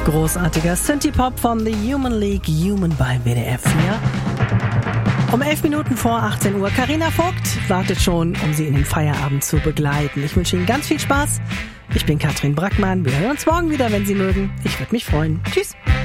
Großartiger Synthie-Pop von The Human League, Human bei WDR 4. Um 11 Minuten vor 18 Uhr. Carina Vogt wartet schon, um Sie in den Feierabend zu begleiten. Ich wünsche Ihnen ganz viel Spaß. Ich bin Katrin Brackmann. Wir hören uns morgen wieder, wenn Sie mögen. Ich würde mich freuen. Tschüss.